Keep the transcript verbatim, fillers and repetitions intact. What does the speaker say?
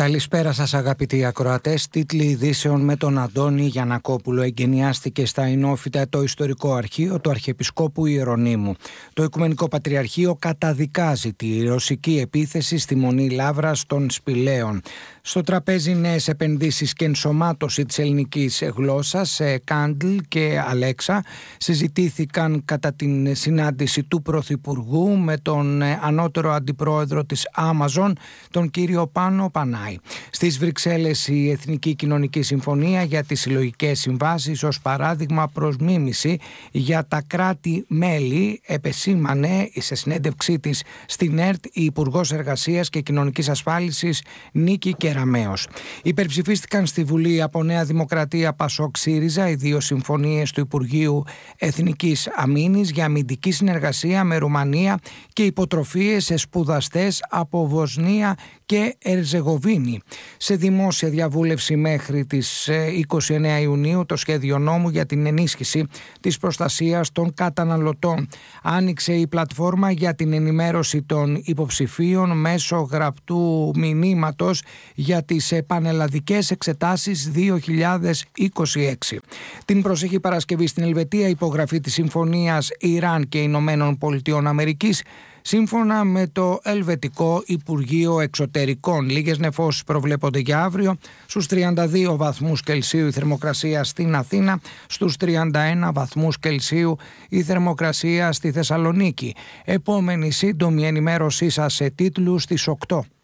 Καλησπέρα σας αγαπητοί ακροατές. Τίτλοι ειδήσεων με τον Αντώνη Γιαννακόπουλο. Εγκαινιάστηκε στα Ινόφυτα το ιστορικό αρχείο του Αρχιεπισκόπου Ιερονύμου. Το Οικουμενικό Πατριαρχείο καταδικάζει τη ρωσική επίθεση στη Μονή Λαύρας των Σπηλαίων. Στο τραπέζι νέες επενδύσεις και ενσωμάτωση της ελληνικής γλώσσας. Κάντλ και Αλέξα συζητήθηκαν κατά την συνάντηση του Πρωθυπουργού με τον ανώτερο αντιπρόεδρο της Amazon, τον κύριο Πάνο Πανάη. Στις Βρυξέλλες η Εθνική Κοινωνική Συμφωνία για τις συλλογικές συμβάσεις ως παράδειγμα προς μίμηση για τα κράτη-μέλη επεσήμανε σε συνέντευξή της στην ΕΡΤ η Υπουργός Εργασίας και Κοινωνικής Ασφάλισης Νίκη Κεραμέως. Υπερψηφίστηκαν στη Βουλή από Νέα Δημοκρατία, Πασόκ, ΣΥΡΙΖΑ οι δύο συμφωνίες του Υπουργείου Εθνικής Αμήνης για αμυντική συνεργασία με Ρουμανία και υποτροφίες σε σπουδαστές από Βοσνία και Ερζεγοβίνη. Σε δημόσια διαβούλευση μέχρι τις είκοσι εννέα Ιουνίου το σχέδιο νόμου για την ενίσχυση της προστασίας των καταναλωτών. Άνοιξε η πλατφόρμα για την ενημέρωση των υποψηφίων μέσω γραπτού μηνύματος για τις πανελλαδικές εξετάσεις δύο χιλιάδες είκοσι έξι. Την προσεχή Παρασκευή στην Ελβετία υπογραφή της Συμφωνίας Ιράν και Ηνωμένων Πολιτειών Αμερικής. Σύμφωνα με το Ελβετικό Υπουργείο Εξωτερικών, λίγες νεφώσεις προβλέπονται για αύριο. Στους τριάντα δύο βαθμούς Κελσίου η θερμοκρασία στην Αθήνα, στους τριάντα ένα βαθμούς Κελσίου η θερμοκρασία στη Θεσσαλονίκη. Επόμενη σύντομη ενημέρωσή σας σε τίτλους στις οκτώ.